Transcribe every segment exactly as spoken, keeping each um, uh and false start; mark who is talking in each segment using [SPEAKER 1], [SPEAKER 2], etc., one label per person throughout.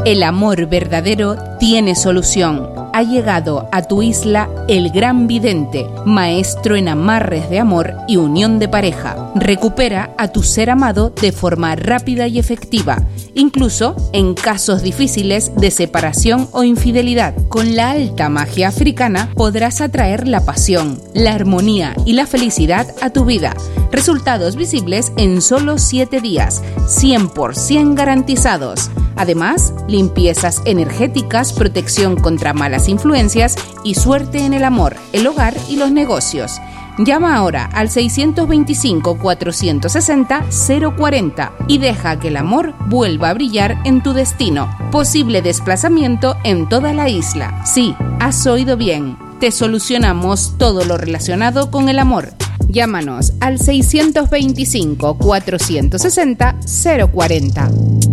[SPEAKER 1] El amor verdadero tiene solución. Ha llegado a tu isla el Gran Vidente, maestro en amarres de amor y unión de pareja. Recupera a tu ser amado de forma rápida y efectiva, incluso en casos difíciles de separación o infidelidad. Con la alta magia africana podrás atraer la pasión, la armonía y la felicidad a tu vida. Resultados visibles en solo siete días, cien por ciento garantizados. Además, limpiezas energéticas, protección contra malas influencias y suerte en el amor, el hogar y los negocios. Llama ahora al seiscientos veinticinco, cuatrocientos sesenta, cero cuarenta y deja que el amor vuelva a brillar en tu destino. Posible desplazamiento en toda la isla. Sí, has oído bien. Te solucionamos todo lo relacionado con el amor. Llámanos al seiscientos veinticinco, cuatrocientos sesenta, cero cuarenta.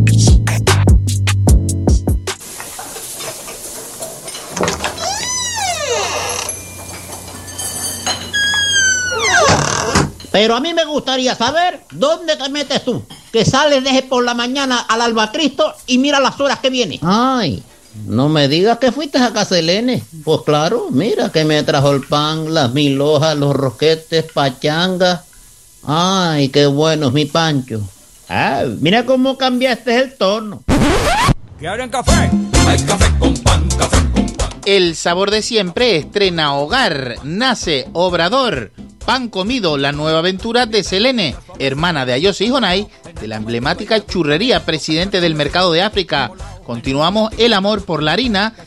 [SPEAKER 2] Pero a mí me gustaría saber dónde te metes tú, que sales desde por la mañana al Albacristo y mira las horas que viene.
[SPEAKER 3] Ay, no me digas que fuiste a casa Elene. Pues claro, mira que me trajo el pan, las mil hojas, los roquetes, pachanga. Ay, qué bueno es mi Pancho.
[SPEAKER 4] Ah, mira cómo cambiaste el tono.
[SPEAKER 5] ¿Qué harán café? Hay café con pan, café con pan.
[SPEAKER 6] El sabor de siempre estrena hogar, nace Obrador. Pan comido, la nueva aventura de Selene, hermana de Ayosi y Jonay, de la emblemática churrería Presidente del Mercado de África. Continuamos el amor por la harina